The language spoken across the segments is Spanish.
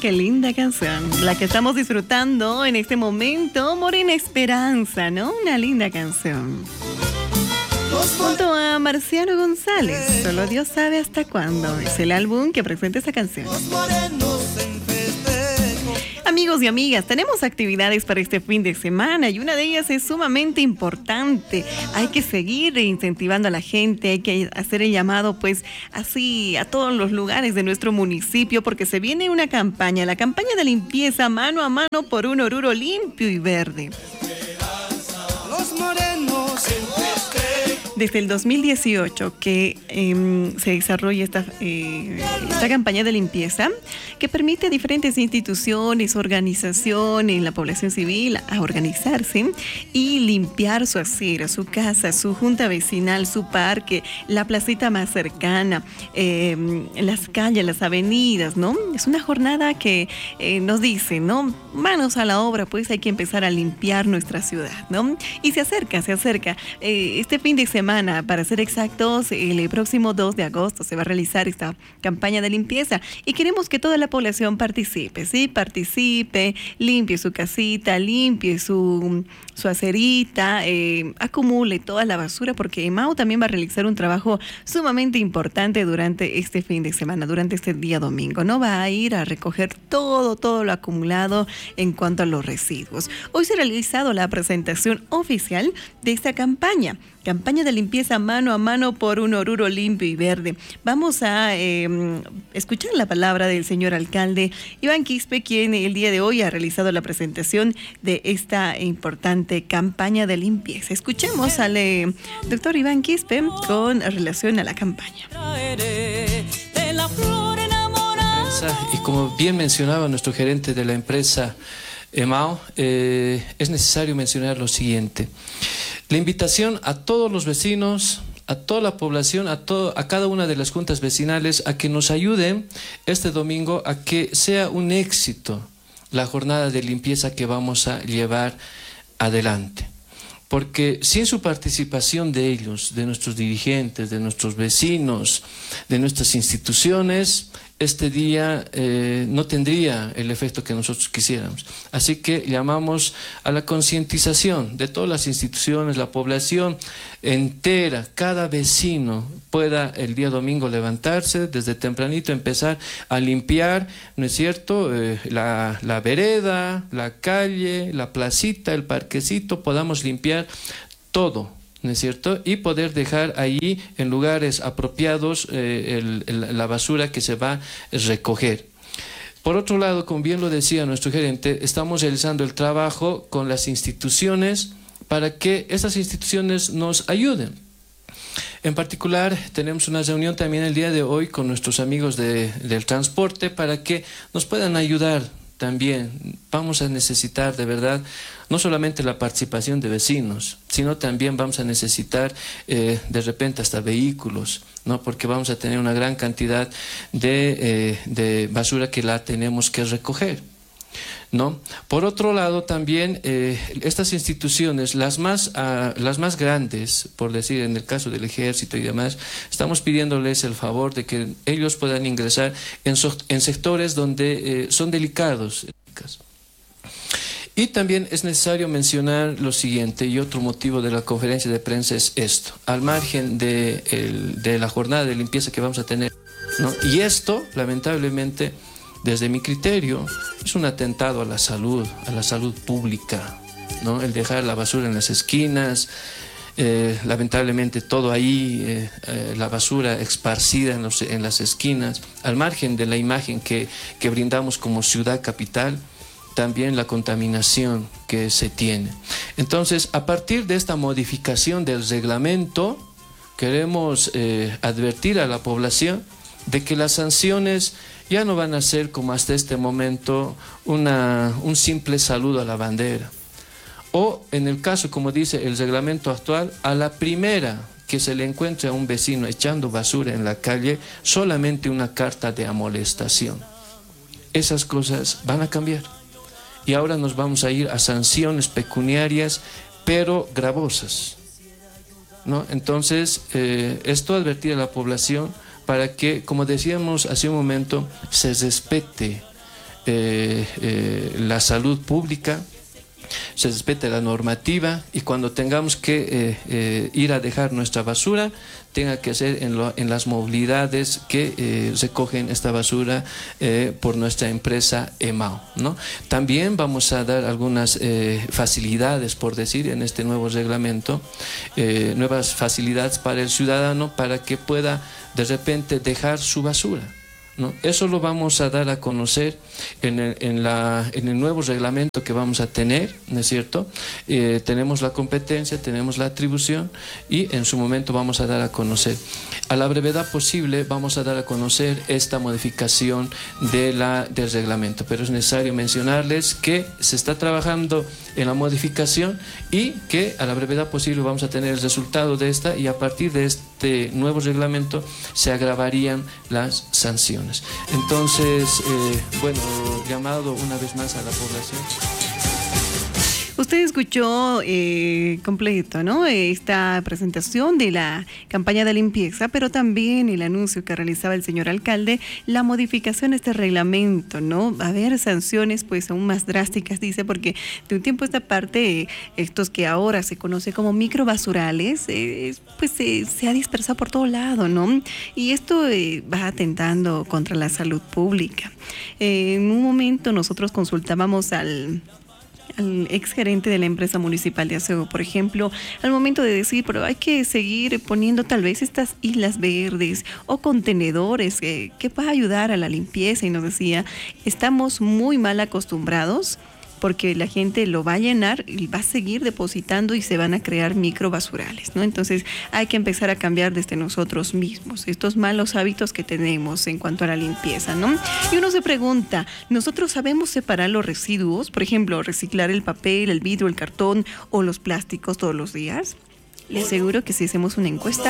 qué linda canción. La que estamos disfrutando en este momento, Morena Esperanza, ¿no? Una linda canción. Junto a Marciano González, Solo Dios sabe hasta cuándo. Es el álbum que presenta esta canción. Amigos y amigas, tenemos actividades para este fin de semana y una de ellas es sumamente importante. Hay que seguir incentivando a la gente, hay que hacer el llamado pues así a todos los lugares de nuestro municipio porque se viene una campaña, la campaña de limpieza mano a mano por un Oruro limpio y verde. Los morenos desde el 2018 que se desarrolla esta campaña de limpieza que permite a diferentes instituciones, organizaciones, la población civil a organizarse y limpiar su acera, su casa, su junta vecinal, su parque, la placita más cercana, las calles, las avenidas, ¿no? Es una jornada que nos dice, ¿no? Manos a la obra, pues hay que empezar a limpiar nuestra ciudad, ¿no? Y se acerca. Este fin de semana, para ser exactos, el próximo 2 de agosto se va a realizar esta campaña de limpieza y queremos que toda la población participe, ¿sí? Participe, limpie su casita, limpie su acerita, acumule toda la basura porque EMAO también va a realizar un trabajo sumamente importante durante este fin de semana, durante este día domingo, ¿no? Va a ir a recoger todo lo acumulado en cuanto a los residuos. Hoy se ha realizado la presentación oficial de esta campaña de limpieza mano a mano por un Oruro limpio y verde. Vamos a escuchar la palabra del señor alcalde Iván Quispe, quien el día de hoy ha realizado la presentación de esta importante campaña de limpieza. Escuchemos al doctor Iván Quispe con relación a la campaña. Y como bien mencionaba nuestro gerente de la empresa EMAO, es necesario mencionar lo siguiente. La invitación a todos los vecinos, a toda la población, a cada una de las juntas vecinales a que nos ayuden este domingo a que sea un éxito la jornada de limpieza que vamos a llevar adelante. Porque sin su participación de ellos, de nuestros dirigentes, de nuestros vecinos, de nuestras instituciones, este día no tendría el efecto que nosotros quisiéramos. Así que llamamos a la concientización de todas las instituciones, la población entera, cada vecino pueda el día domingo levantarse desde tempranito, empezar a limpiar, ¿no es cierto?, la vereda, la calle, la placita, el parquecito, podamos limpiar todo, ¿no es cierto? Y poder dejar ahí en lugares apropiados la basura que se va a recoger. Por otro lado, como bien lo decía nuestro gerente, estamos realizando el trabajo con las instituciones para que estas instituciones nos ayuden. En particular, tenemos una reunión también el día de hoy con nuestros amigos del transporte para que nos puedan ayudar también. Vamos a necesitar de verdad no solamente la participación de vecinos, sino también vamos a necesitar de repente hasta vehículos, ¿no? Porque vamos a tener una gran cantidad de basura que la tenemos que recoger, ¿no? Por otro lado también estas instituciones, las más grandes, por decir en el caso del ejército y demás, estamos pidiéndoles el favor de que ellos puedan ingresar en sectores donde son delicados. Y también es necesario mencionar lo siguiente, y otro motivo de la conferencia de prensa es esto, al margen de la jornada de limpieza que vamos a tener, ¿no? Y esto, lamentablemente, desde mi criterio, es un atentado a la salud pública, ¿no? El dejar la basura en las esquinas, lamentablemente todo ahí, la basura esparcida en las esquinas, al margen de la imagen que brindamos como ciudad capital, también la contaminación que se tiene. Entonces, a partir de esta modificación del reglamento, queremos advertir a la población de que las sanciones ya no van a ser como hasta este momento un simple saludo a la bandera. O en el caso, como dice el reglamento actual, a la primera que se le encuentre a un vecino echando basura en la calle, solamente una carta de amonestación. Esas cosas van a cambiar. Y ahora nos vamos a ir a sanciones pecuniarias, pero gravosas, ¿no? Entonces, esto advertir a la población para que, como decíamos hace un momento, se respete la salud pública, se respete la normativa, y cuando tengamos que ir a dejar nuestra basura, tenga que ser en las movilidades que recogen esta basura por nuestra empresa EMAO, ¿no? También vamos a dar algunas facilidades, por decir, en este nuevo reglamento, nuevas facilidades para el ciudadano para que pueda de repente dejar su basura, ¿no? Eso lo vamos a dar a conocer en el nuevo reglamento que vamos a tener, ¿no es cierto? Tenemos la competencia, tenemos la atribución, y en su momento vamos a dar a conocer. A la brevedad posible vamos a dar a conocer esta modificación del reglamento, pero es necesario mencionarles que se está trabajando en la modificación y que a la brevedad posible vamos a tener el resultado de esta, y a partir de este nuevo reglamento se agravarían las sanciones. Entonces, bueno, llamado una vez más a la población. Usted escuchó completo, ¿no? Esta presentación de la campaña de limpieza, pero también el anuncio que realizaba el señor alcalde, la modificación de este reglamento, ¿no? Va a haber sanciones pues aún más drásticas, dice, porque de un tiempo a esta parte, estos que ahora se conoce como microbasurales, pues se ha dispersado por todo lado, ¿no? Y esto va atentando contra la salud pública. En un momento nosotros consultábamos al exgerente de la empresa municipal de aseo, por ejemplo, al momento de decir, pero hay que seguir poniendo tal vez estas islas verdes o contenedores que va a ayudar a la limpieza, y nos decía, estamos muy mal acostumbrados porque la gente lo va a llenar y va a seguir depositando y se van a crear microbasurales, ¿no? Entonces hay que empezar a cambiar desde nosotros mismos estos malos hábitos que tenemos en cuanto a la limpieza, ¿no? Y uno se pregunta, ¿nosotros sabemos separar los residuos? Por ejemplo, reciclar el papel, el vidrio, el cartón o los plásticos todos los días. Les aseguro que si hacemos una encuesta,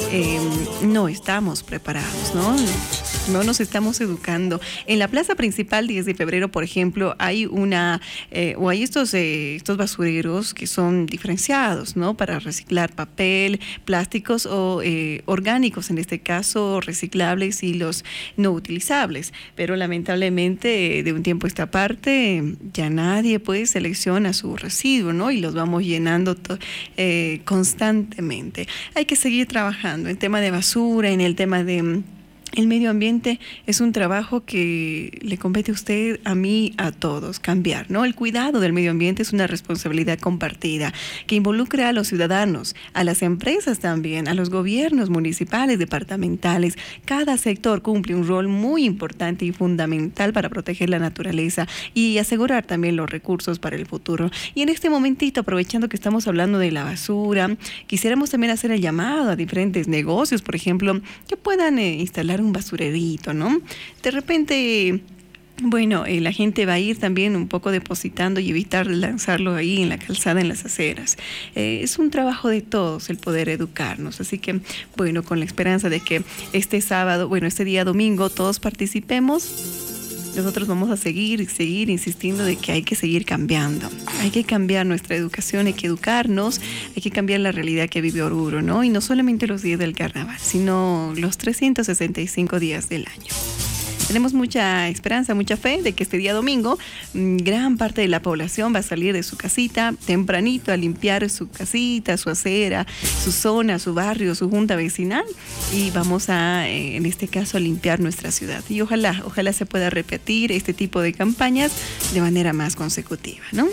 no estamos preparados, ¿no? No nos estamos educando. En la plaza principal 10 de febrero, por ejemplo, hay hay estos basureros que son diferenciados, ¿no? Para reciclar papel, plásticos o orgánicos, en este caso reciclables y los no utilizables. Pero lamentablemente de un tiempo a esta parte ya nadie pues selecciona su residuo, ¿no? Y los vamos llenando constantemente. Hay que seguir trabajando en el tema de basura, en el tema de el medio ambiente. Es un trabajo que le compete a usted, a mí, a todos, cambiar, ¿no? El cuidado del medio ambiente es una responsabilidad compartida que involucra a los ciudadanos, a las empresas también, a los gobiernos municipales, departamentales. Cada sector cumple un rol muy importante y fundamental para proteger la naturaleza y asegurar también los recursos para el futuro. Y en este momentito, aprovechando que estamos hablando de la basura, quisiéramos también hacer el llamado a diferentes negocios, por ejemplo, que puedan instalar un basurerito, ¿no? De repente, bueno, la gente va a ir también un poco depositando y evitar lanzarlo ahí en la calzada, en las aceras. Es un trabajo de todos el poder educarnos, así que, bueno, con la esperanza de que este día domingo todos participemos. Nosotros vamos a seguir insistiendo de que hay que seguir cambiando. Hay que cambiar nuestra educación, hay que educarnos, hay que cambiar la realidad que vive Oruro, ¿no? Y no solamente los días del carnaval, sino los 365 días del año. Tenemos mucha esperanza, mucha fe de que este día domingo gran parte de la población va a salir de su casita tempranito a limpiar su casita, su acera, su zona, su barrio, su junta vecinal, y vamos a, en este caso, a limpiar nuestra ciudad. Y ojalá se pueda repetir este tipo de campañas de manera más consecutiva, ¿no?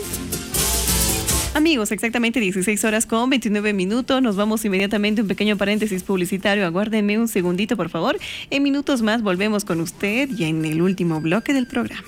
Amigos, exactamente 16:29. Nos vamos inmediatamente a un pequeño paréntesis publicitario. Aguárdenme un segundito, por favor. En minutos más volvemos con usted ya en el último bloque del programa.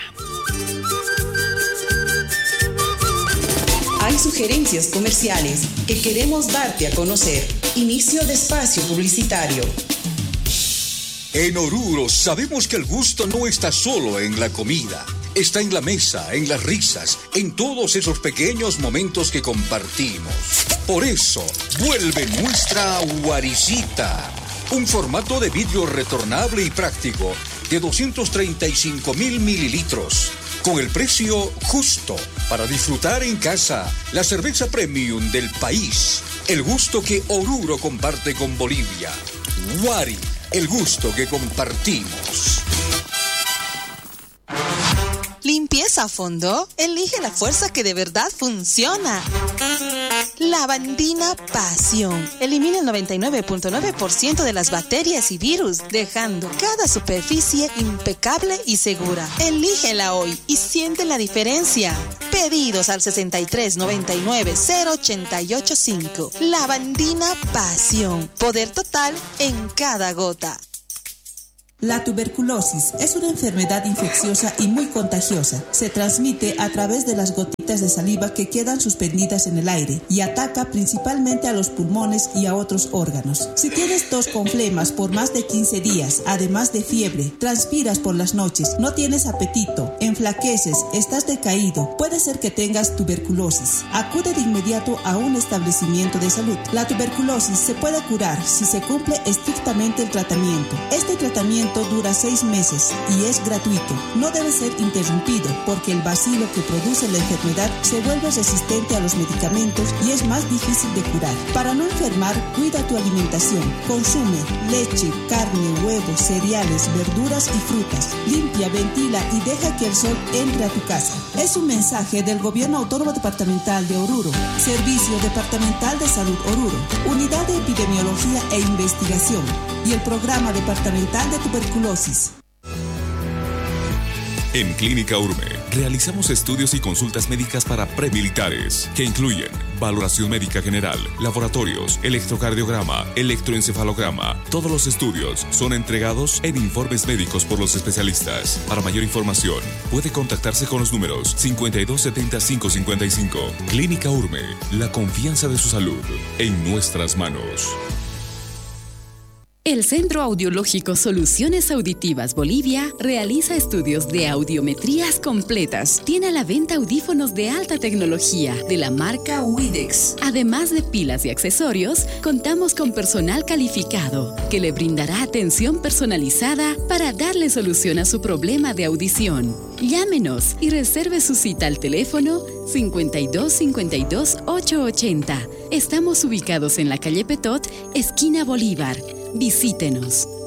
Hay sugerencias comerciales que queremos darte a conocer. Inicio de espacio publicitario. En Oruro sabemos que el gusto no está solo en la comida. Está en la mesa, en las risas, en todos esos pequeños momentos que compartimos. Por eso, vuelve nuestra guaricita. Un formato de vidrio retornable y práctico de 235,000 mililitros. Con el precio justo para disfrutar en casa la cerveza premium del país. El gusto que Oruro comparte con Bolivia. Guari, el gusto que compartimos. ¿Duermes a fondo? Elige la fuerza que de verdad funciona. Lavandina Pasión. Elimina el 99.9% de las bacterias y virus, dejando cada superficie impecable y segura. Elígela hoy y siente la diferencia. Pedidos al 6399-0885. Lavandina Pasión. Poder total en cada gota. La tuberculosis es una enfermedad infecciosa y muy contagiosa. Se transmite a través de las gotitas de saliva que quedan suspendidas en el aire y ataca principalmente a los pulmones y a otros órganos. Si tienes tos con flemas por más de 15 días, además de fiebre, transpiras por las noches, no tienes apetito, enflaqueces, estás decaído, puede ser que tengas tuberculosis. Acude de inmediato a un establecimiento de salud. La tuberculosis se puede curar si se cumple estrictamente el tratamiento. Este tratamiento dura 6 meses y es gratuito. No debe ser interrumpido porque el bacilo que produce la enfermedad se vuelve resistente a los medicamentos y es más difícil de curar. Para no enfermar, cuida tu alimentación. Consume leche, carne, huevos, cereales, verduras y frutas. Limpia, ventila y deja que el sol entre a tu casa. Es un mensaje del Gobierno Autónomo Departamental de Oruro, Servicio Departamental de Salud Oruro, Unidad de Epidemiología e Investigación y el Programa Departamental de Tuberculosis. En Clínica Urme realizamos estudios y consultas médicas para premilitares que incluyen valoración médica general, laboratorios, electrocardiograma, electroencefalograma. Todos los estudios son entregados en informes médicos por los especialistas. Para mayor información, puede contactarse con los números 5270-555. Clínica Urme, la confianza de su salud en nuestras manos. El Centro Audiológico Soluciones Auditivas Bolivia realiza estudios de audiometrías completas. Tiene a la venta audífonos de alta tecnología de la marca Widex. Además de pilas y accesorios, contamos con personal calificado que le brindará atención personalizada para darle solución a su problema de audición. Llámenos y reserve su cita al teléfono 5252-880. Estamos ubicados en la calle Petot, esquina Bolívar. Visítenos.